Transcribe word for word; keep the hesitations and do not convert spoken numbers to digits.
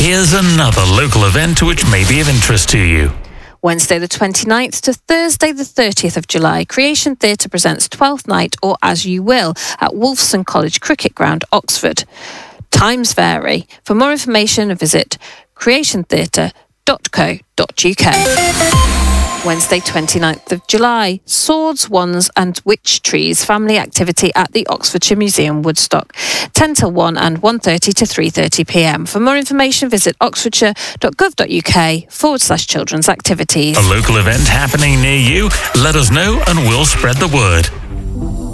Here's another local event which may be of interest to you. Wednesday the twenty-ninth to Thursday the thirtieth of July, Creation Theatre presents Twelfth Night or As You Will at Wolfson College Cricket Ground, Oxford. Times vary. For more information, visit creation theatre dot co dot uk. Wednesday twenty-ninth of July, Swords, Wands and Witch Trees family activity at the Oxfordshire Museum, Woodstock, ten till one and one thirty to three thirty p m. For more information, visit oxfordshire dot gov dot uk forward slash children's activities. A local event happening near you? Let us know and we'll spread the word.